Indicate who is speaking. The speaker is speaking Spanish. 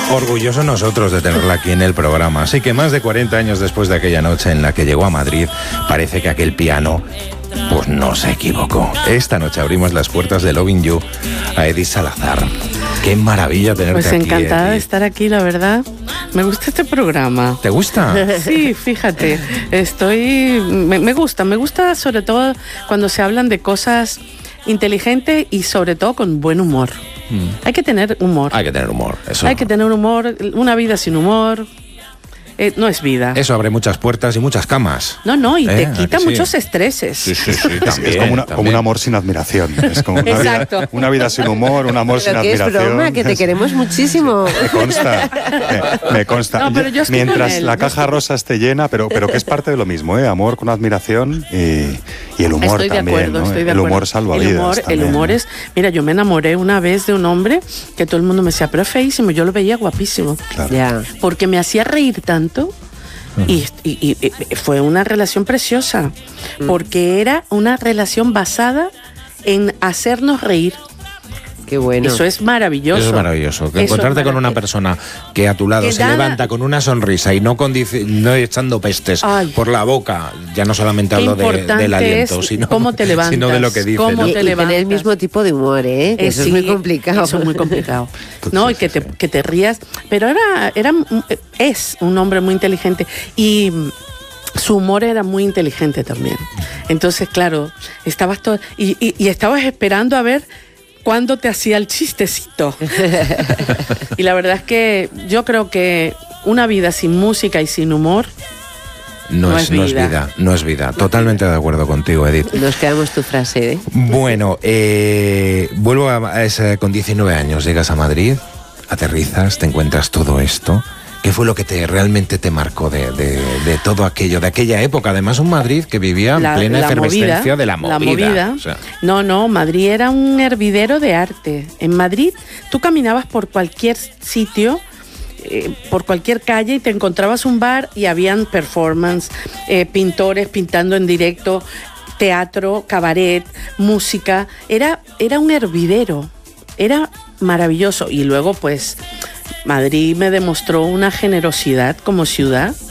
Speaker 1: Orgullosos nosotros de tenerla aquí en el programa. Así que más de 40 años después de aquella noche en la que llegó a Madrid, parece que aquel piano pues no se equivocó. Esta noche abrimos las puertas de Loving You a Edith Salazar. Qué maravilla tenerte
Speaker 2: pues
Speaker 1: aquí.
Speaker 2: Pues encantada
Speaker 1: Edith
Speaker 2: de estar aquí, la verdad. Me gusta este programa.
Speaker 1: ¿Te gusta?
Speaker 2: Sí, fíjate. Me gusta sobre todo cuando se hablan de cosas inteligentes y sobre todo con buen humor. Hay que tener humor.
Speaker 1: Hay que tener humor. Eso.
Speaker 2: Hay que tener humor. Una vida sin humor no es vida.
Speaker 1: Eso abre muchas puertas y muchas camas.
Speaker 2: No, y te quita muchos estreses.
Speaker 1: Sí,
Speaker 3: también, es como un amor sin admiración. Es como una vida sin humor, un amor sin admiración.
Speaker 4: Que es broma, que te queremos muchísimo.
Speaker 3: Me consta.
Speaker 2: No,
Speaker 3: mientras la caja rosa esté llena, pero que es parte de lo mismo, amor con admiración y el humor
Speaker 2: estoy
Speaker 3: también.
Speaker 2: De acuerdo,
Speaker 3: ¿no?
Speaker 2: estoy de
Speaker 3: el
Speaker 2: acuerdo.
Speaker 3: humor salva vidas.
Speaker 2: El humor es... Mira, yo me enamoré una vez de un hombre que todo el mundo me decía, pero es feísimo, yo lo veía guapísimo.
Speaker 3: Claro.
Speaker 4: Ya.
Speaker 2: Porque me hacía reír tanto. Y fue una relación preciosa, porque era una relación basada en hacernos reír.
Speaker 4: Qué bueno.
Speaker 2: Eso es maravilloso.
Speaker 1: Eso es maravilloso. Que encontrarte con una persona que a tu lado se levanta con una sonrisa y no echando pestes por la boca, ya no solamente hablo del aliento, sino
Speaker 2: cómo te levantas,
Speaker 1: sino de lo que dices.
Speaker 4: Y tener el mismo tipo de humor, que eso es muy complicado.
Speaker 2: Eso es muy complicado. No, y que te rías. Pero es un hombre muy inteligente y su humor era muy inteligente también. Entonces, claro, estabas todo y estabas esperando a ver cuándo te hacía el chistecito. Y la verdad es que yo creo que una vida sin música y sin humor no es vida. Totalmente de acuerdo contigo, Edith.
Speaker 4: Nos quedamos tu frase,
Speaker 1: Bueno, vuelvo con 19 años, llegas a Madrid, aterrizas, te encuentras todo esto. ¿Qué fue lo que realmente te marcó de todo aquello, de aquella época? Además, un Madrid que vivía en plena efervescencia de la movida. O sea.
Speaker 2: No, Madrid era un hervidero de arte. En Madrid tú caminabas por cualquier sitio, por cualquier calle y te encontrabas un bar y habían performance, pintores pintando en directo, teatro, cabaret, música. Era un hervidero, era maravilloso. Y luego pues Madrid me demostró una generosidad como ciudad